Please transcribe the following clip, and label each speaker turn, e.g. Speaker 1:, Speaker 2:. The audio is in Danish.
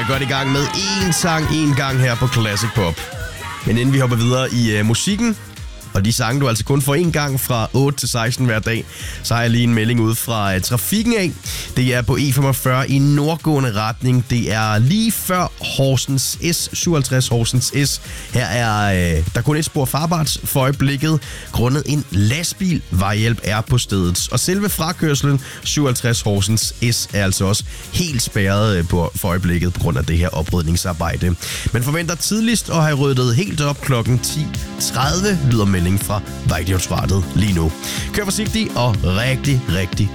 Speaker 1: er godt i gang med én sang, én gang her på Classic Pop. Men inden vi hopper videre i musikken, og de sange, du altså kun får én gang fra 8 til 16 hver dag, så har jeg lige en melding ud fra trafikken af. Det er på E45 i nordgående retning. Det er lige før Horsens S, 57 Horsens S. Her er der kun et spor farbart for øjeblikket, grundet en lastbil. Vejhjælp er på stedet. Og selve frakørslen 57 Horsens S er altså også helt spærret for øjeblikket på grund af det her oprydningsarbejde. Men forventer tidligst at have ryddet helt op klokken 10.30, lyder melding fra Vejdirektoratet lige nu. Kør forsigtigt og rigtig